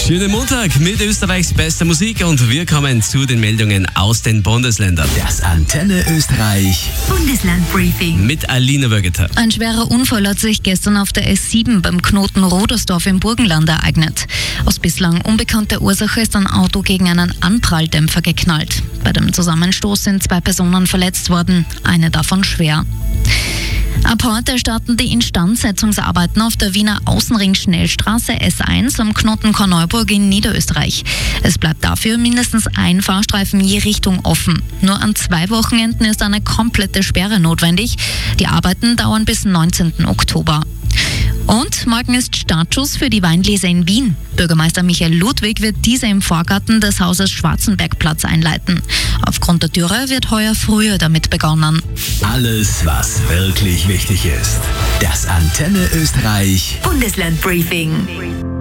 Schönen Montag mit Österreichs bester Musik und wir kommen zu den Meldungen aus den Bundesländern. Das Antenne Österreich Bundeslandbriefing Mit Alina Wögeter. Ein schwerer Unfall hat sich gestern auf der S7 beim Knoten Rodersdorf im Burgenland ereignet. Aus bislang unbekannter Ursache ist ein Auto gegen einen Anpralldämpfer geknallt. Bei dem Zusammenstoß sind 2 Personen verletzt worden, eine davon schwer. Ab heute starten die Instandsetzungsarbeiten auf der Wiener Außenring-Schnellstraße S1 am Knoten Korneuburg in Niederösterreich. Es bleibt dafür mindestens ein Fahrstreifen je Richtung offen. Nur an 2 Wochenenden ist eine komplette Sperre notwendig. Die Arbeiten dauern bis 19. Oktober. Und morgen ist Startschuss für die Weinlese in Wien. Bürgermeister Michael Ludwig wird diese im Vorgarten des Hauses Schwarzenbergplatz einleiten. Aufgrund der Dürre wird heuer früher damit begonnen. Alles, was wirklich wichtig ist. Das Antenne Österreich Bundeslandbriefing